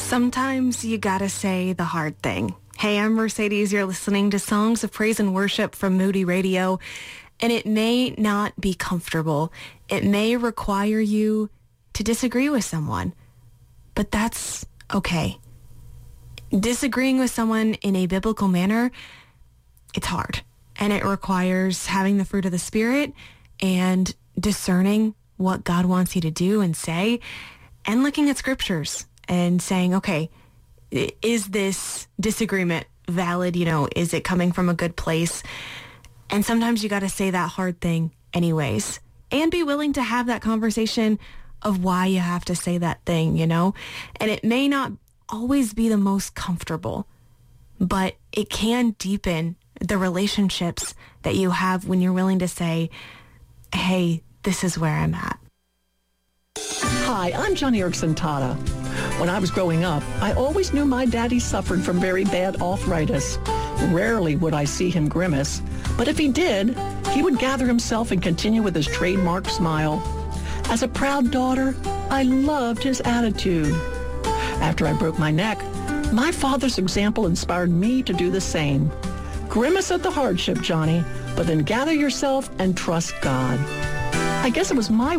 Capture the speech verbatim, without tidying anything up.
Sometimes you gotta say the hard thing. Hey, I'm Mercedes. You're listening to Songs of Praise and Worship from Moody Radio, and it may not be comfortable. It may require you to disagree with someone, but that's okay. Disagreeing with someone in a biblical manner, it's hard, and it requires having the fruit of the Spirit and discerning what God wants you to do and say, and looking at scriptures and saying, okay, is this disagreement valid? You know, is it coming from a good place? And sometimes you got to say that hard thing anyways, and be willing to have that conversation of why you have to say that thing, you know? And it may not always be the most comfortable, but it can deepen the relationships that you have when you're willing to say, hey, this is where I'm at. Hi, I'm Johnny Erickson Tata. When I was growing up, I always knew my daddy suffered from very bad arthritis. Rarely would I see him grimace, but if he did, he would gather himself and continue with his trademark smile. As a proud daughter, I loved his attitude. After I broke my neck, my father's example inspired me to do the same. Grimace at the hardship, Johnny, but then gather yourself and trust God. I guess it was my